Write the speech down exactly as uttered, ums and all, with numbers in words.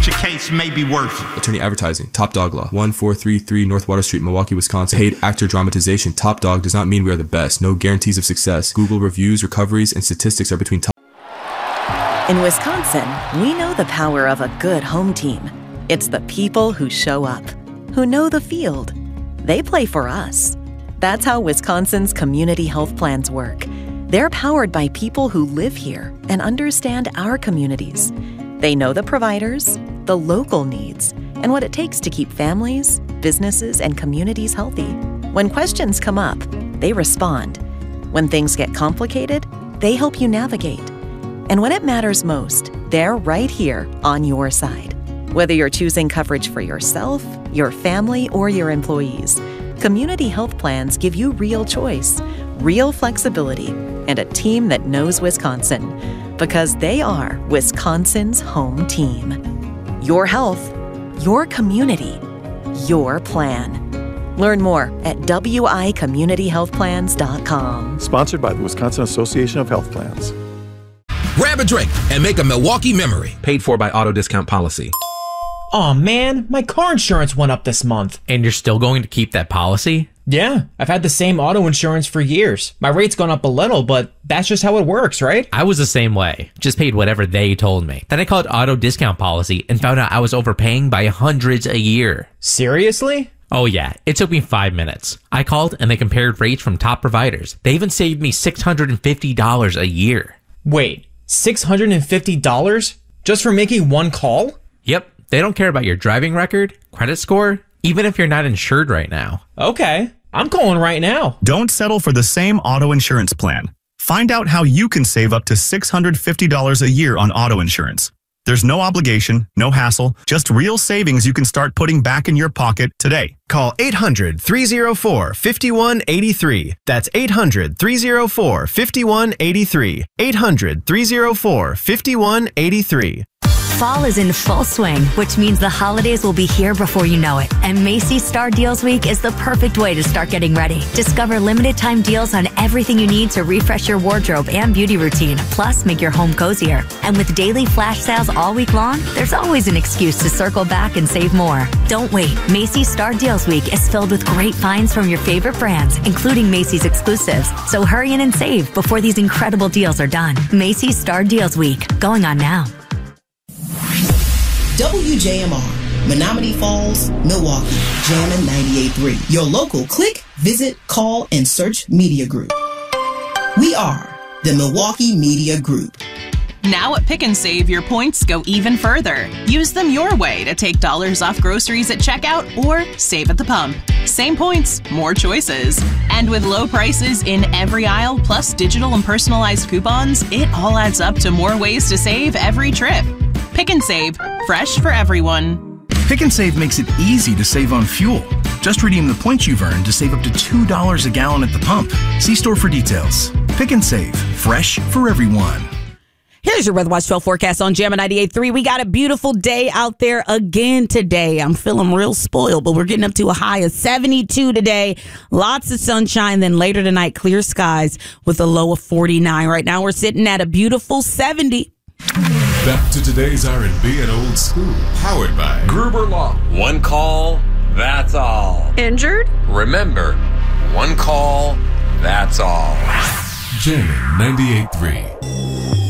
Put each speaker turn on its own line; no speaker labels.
your case may be worth it.
Attorney Advertising, Top Dog Law, one four three three North Water Street, Milwaukee, Wisconsin. Paid actor dramatization. Top Dog does not mean we are the best. No guarantees of success. Google reviews, recoveries, and statistics are between top.
In Wisconsin, we know the power of a good home team. It's the people who show up, who know the field. They play for us. That's how Wisconsin's community health plans work. They're powered by people who live here and understand our communities. They know the providers, the local needs, and what it takes to keep families, businesses, and communities healthy. When questions come up, they respond. When things get complicated, they help you navigate. And when it matters most, they're right here on your side. Whether you're choosing coverage for yourself, your family, or your employees, community health plans give you real choice, real flexibility, and a team that knows Wisconsin, because they are Wisconsin's home team. Your health, your community, your plan. Learn more at W I community health plans dot com.
Sponsored by the Wisconsin Association of Health Plans.
Grab a drink and make a Milwaukee memory.
Paid for by Auto Discount Policy.
Aw, man, my car insurance went up this month.
And you're still going to keep that policy?
Yeah, I've had the same auto insurance for years. My rate's gone up a little, but that's just how it works, right?
I was the same way. Just paid whatever they told me. Then I called Auto Discount Policy and found out I was overpaying by hundreds a year.
Seriously?
Oh yeah, it took me five minutes. I called and they compared rates from top providers. They even saved me six hundred fifty dollars a year.
Wait, six hundred fifty dollars? Just for making one call?
Yep. They don't care about your driving record, credit score, even if you're not insured right now.
Okay, I'm calling right now.
Don't settle for the same auto insurance plan. Find out how you can save up to six hundred fifty dollars a year on auto insurance. There's no obligation, no hassle, just real savings you can start putting back in your pocket today.
Call eight hundred, three oh four, five one eight three. That's eight hundred, three oh four, five one eight three. eight hundred, three oh four, five one eight three.
Fall is in full swing, which means the holidays will be here before you know it. And Macy's Star Deals Week is the perfect way to start getting ready. Discover limited time deals on everything you need to refresh your wardrobe and beauty routine, plus make your home cozier. And with daily flash sales all week long, there's always an excuse to circle back and save more. Don't wait. Macy's Star Deals Week is filled with great finds from your favorite brands, including Macy's exclusives. So hurry in and save before these incredible deals are done. Macy's Star Deals Week, going on now.
W J M R, Menominee Falls, Milwaukee, Jammin' ninety-eight point three. Your local click, visit, call, and search media group. We are the Milwaukee Media Group.
Now at Pick and Save, your points go even further. Use them your way to take dollars off groceries at checkout or save at the pump. Same points, more choices. And with low prices in every aisle, plus digital and personalized coupons, it all adds up to more ways to save every trip. Pick and Save, fresh for everyone.
Pick and Save makes it easy to save on fuel. Just redeem the points you've earned to save up to two dollars a gallon at the pump. See store for details. Pick and Save, fresh for everyone.
Here's your Weather Watch twelve forecast on Jammin' ninety-eight point three. We got a beautiful day out there again today. I'm feeling real spoiled, but we're getting up to a high of seventy-two today. Lots of sunshine. Then later tonight, clear skies with a low of forty-nine. Right now, we're sitting at a beautiful seventy.
Back to today's R and B and old school. Powered by
Gruber Law. One call, that's all.
Injured?
Remember, one call, that's all.
Jammin' ninety-eight point three.